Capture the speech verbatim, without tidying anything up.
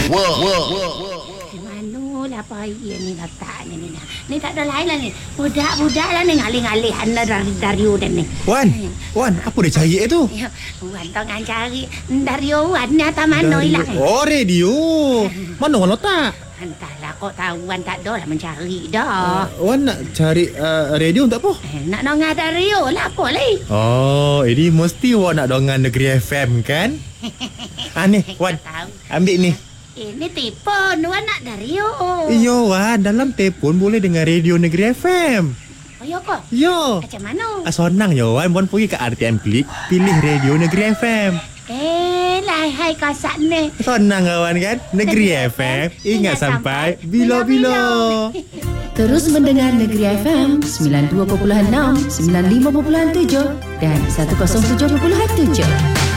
Wow, wow, wow. Manulah payah ni letak ni ni. Ni tak ada lain lah ni. Budak-budak lah ni ngalih-ngalih anda dari Dario dan ni. Wan, Wan, apa dia cari tu? Ya, Wan tengah cari Dario Wan ni atas mana hilang. Oh, radio. Mana Wan letak? Entahlah kau tahu Wan tak ada lah mencari dah. Uh, Wan nak cari uh, radio untuk apa? Eh, nak dengar Dario lah apa lagi. Oh, ini mesti Wan nak dengar Negeri F M kan? Ah ni, Wan. Ambil ni. Ini telefon Wan nak Dario. Iyo Wan, dalam telefon boleh dengar radio Negeri F M. Oh ya kau? Yo. Macam mana? Ah, senang je Wan. Wan pergi ke R T M Klik, pilih radio Negeri F M. Eh, lah hai kasak ni. Senang kawan kan? Negeri F M, ingat sampai bila-bila. Terus mendengar Negeri F M sembilan puluh dua perpuluhan enam, sembilan puluh lima perpuluhan tujuh dan seratus tujuh perpuluhan tujuh.